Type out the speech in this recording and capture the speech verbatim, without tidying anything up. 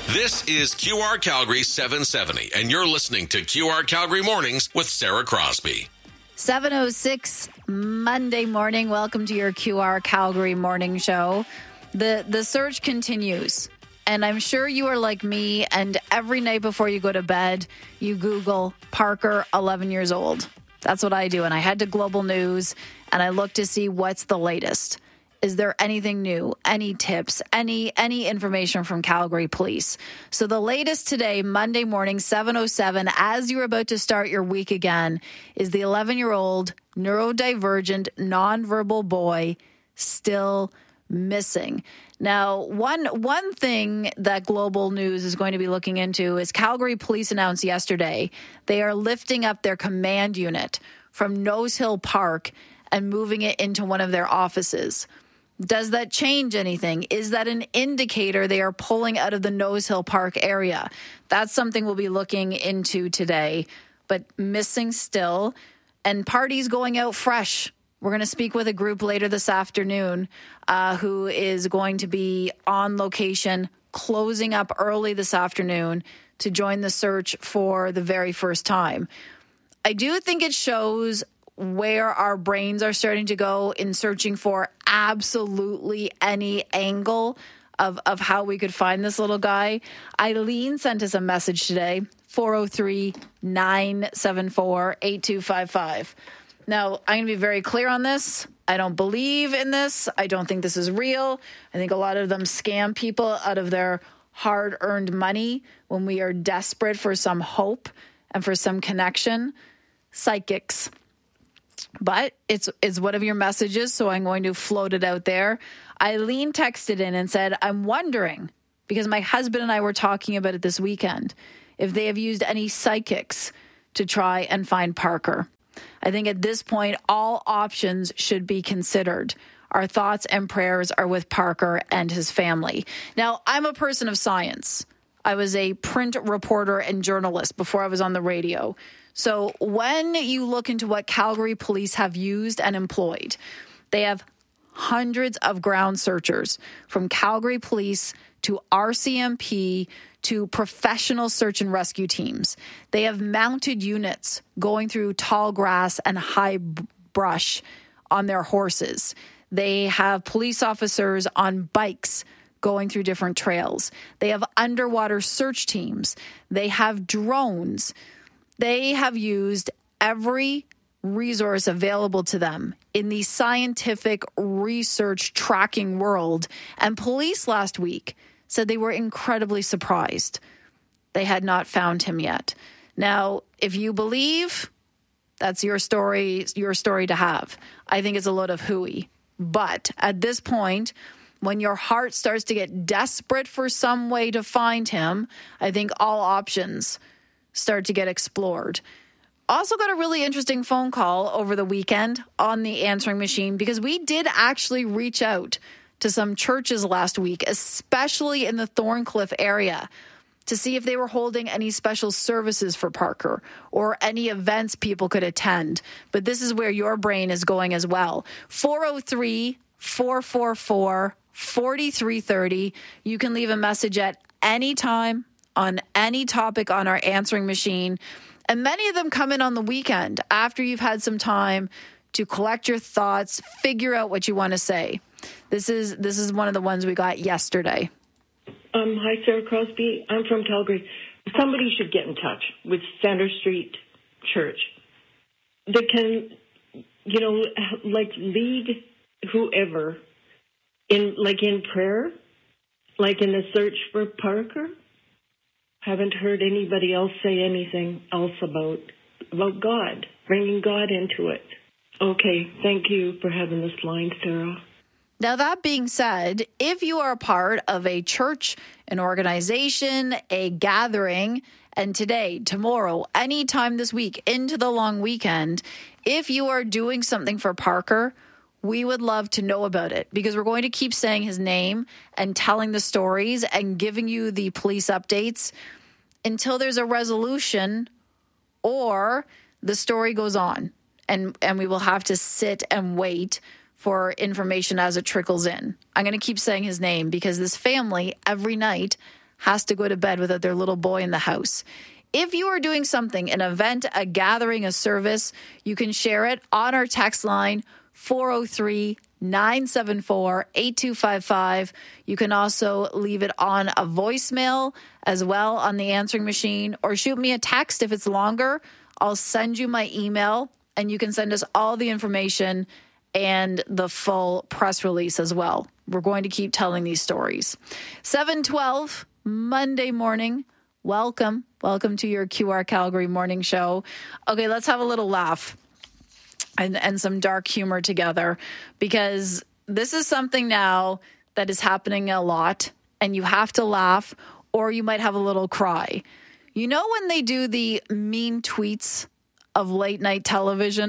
This is Q R Calgary seven seventy, and you're listening to Q R Calgary Mornings with Sarah Crosby. seven oh six Monday morning. Welcome to your Q R Calgary morning show. The the search continues, and I'm sure you are like me, and every night before you go to bed, you Google Parker, eleven years old. That's what I do, and I head to Global News, and I look to see what's the latest. Is there anything new, any tips, any any information from Calgary Police? So the latest today, Monday morning, seven oh seven, as you're about to start your week again, is the eleven-year-old neurodivergent nonverbal boy still missing. Now, one one thing that Global News is going to be looking into is Calgary Police announced yesterday they are lifting up their command unit from Nose Hill Park and moving it into one of their offices. Does that change anything? Is that an indicator they are pulling out of the Nose Hill Park area? That's something we'll be looking into today. But missing still, and parties going out fresh. We're going to speak with a group later this afternoon uh, who is going to be on location, closing up early this afternoon to join the search for the very first time. I do think it shows where our brains are starting to go in searching for absolutely any angle of, of how we could find this little guy. Eileen sent us a message today, four oh three, nine seven four, eight two five five. Now, I'm going to be very clear on this. I don't believe in this. I don't think this is real. I think a lot of them scam people out of their hard-earned money when we are desperate for some hope and for some connection. Psychics. But it's it's one of your messages, so I'm going to float it out there. Eileen texted in and said, I'm wondering, because my husband and I were talking about it this weekend, if they have used any psychics to try and find Parker. I think at this point, all options should be considered. Our thoughts and prayers are with Parker and his family. Now, I'm a person of science. I was a print reporter and journalist before I was on the radio. So when you look into what Calgary Police have used and employed, they have hundreds of ground searchers, from Calgary Police to R C M P to professional search and rescue teams. They have mounted units going through tall grass and high brush on their horses. They have police officers on bikes going through different trails. They have underwater search teams. They have drones. They have used every resource available to them in the scientific research tracking world. And police last week said they were incredibly surprised they had not found him yet. Now, if you believe, that's your story, your story to have. I think it's a load of hooey. But at this point, when your heart starts to get desperate for some way to find him, I think all options start to get explored. Also got a really interesting phone call over the weekend on the answering machine, because we did actually reach out to some churches last week, especially in the Thorncliffe area, to see if they were holding any special services for Parker or any events people could attend. But this is where your brain is going as well. four oh three, four four four, four three three oh. You can leave a message at any time on any topic on our answering machine. And many of them come in on the weekend after you've had some time to collect your thoughts, figure out what you want to say. This is this is one of the ones we got yesterday. Um, hi, Sarah Crosby. I'm from Calgary. Somebody should get in touch with Center Street Church. They can, you know, like lead whoever in, like in prayer, like in the search for Parker. Haven't heard anybody else say anything else about about God, bringing God into it. Okay, thank you for having this line, Sarah. Now, that being said, if you are a part of a church, an organization, a gathering, and today, tomorrow, anytime this week, into the long weekend, if you are doing something for Parker, we would love to know about it, because we're going to keep saying his name and telling the stories and giving you the police updates until there's a resolution or the story goes on. And, and we will have to sit and wait for information as it trickles in. I'm going to keep saying his name because this family every night has to go to bed without their little boy in the house. If you are doing something, an event, a gathering, a service, you can share it on our text line, four oh three, nine seven four, eight two five five. You can also leave it on a voicemail as well on the answering machine, or shoot me a text if it's longer. I'll send you my email, and you can send us all the information and the full press release as well. We're going to keep telling these stories. seven twelve, Monday morning. Welcome. Welcome to your Q R Calgary morning show. Okay, let's have a little laugh and, and some dark humor together, because this is something now that is happening a lot, and you have to laugh or you might have a little cry. You know when they do the mean tweets of late night television?